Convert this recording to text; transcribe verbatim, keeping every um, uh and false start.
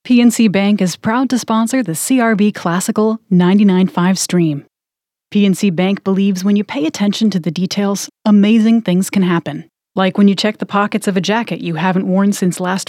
P N C Bank is proud to sponsor the C R B Classical ninety-nine point five stream. P N C Bank believes when you pay attention to the details, amazing things can happen. Like when you check the pockets of a jacket you haven't worn since last